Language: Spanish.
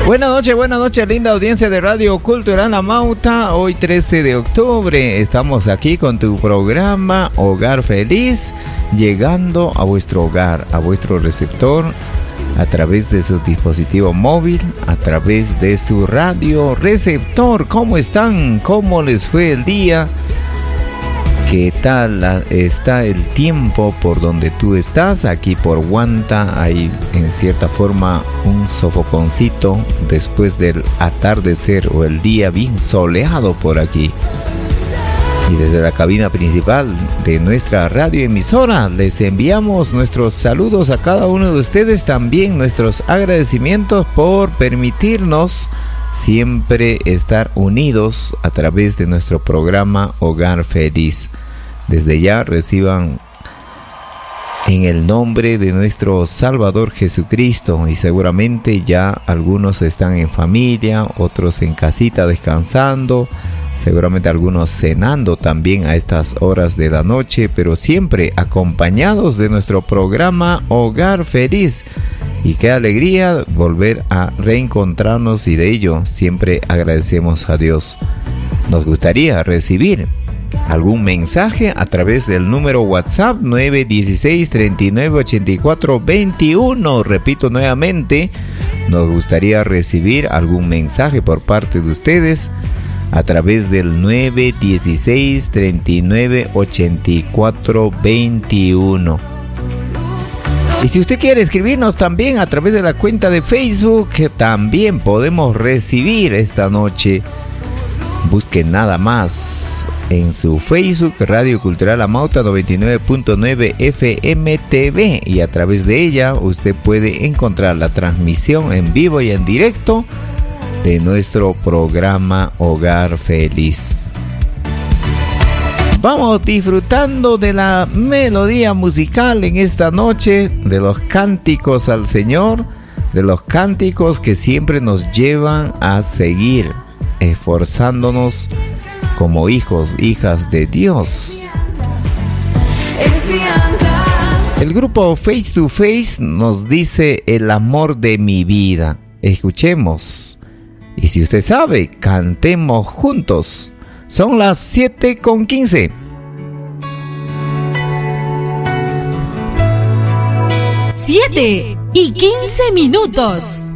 Buenas noches, linda audiencia de Radio Cultural Amauta. Hoy 13 de octubre estamos aquí con tu programa Hogar Feliz, llegando a vuestro hogar, a vuestro receptor, a través de su dispositivo móvil, a través de su radio receptor. ¿Cómo están? ¿Cómo les fue el día? ¿Qué tal está el tiempo por donde tú estás? Aquí por Huanta hay en cierta forma un sofoconcito después del atardecer o el día bien soleado por aquí. Y desde la cabina principal de nuestra radioemisora les enviamos nuestros saludos a cada uno de ustedes, también nuestros agradecimientos por permitirnos siempre estar unidos a través de nuestro programa Hogar Feliz. Desde ya reciban en el nombre de nuestro Salvador Jesucristo, y seguramente ya algunos están en familia, otros en casita descansando, seguramente algunos cenando también a estas horas de la noche, pero siempre acompañados de nuestro programa Hogar Feliz. Y qué alegría volver a reencontrarnos, y de ello siempre agradecemos a Dios. Nos gustaría recibir algún mensaje a través del número WhatsApp 916-3984-21. Repito nuevamente, nos gustaría recibir algún mensaje por parte de ustedes a través del 916-3984-21. Y si usted quiere escribirnos también a través de la cuenta de Facebook, que también podemos recibir esta noche. Busque nada más en su Facebook Radio Cultural Amauta 99.9 FM TV, y a través de ella usted puede encontrar la transmisión en vivo y en directo de nuestro programa Hogar Feliz. Vamos disfrutando de la melodía musical en esta noche, de los cánticos al Señor, de los cánticos que siempre nos llevan a seguir esforzándonos como hijos, hijas de Dios. El grupo Face to Face nos dice el amor de mi vida. Escuchemos. Y si usted sabe, cantemos juntos. Son las 7:15. 7:15.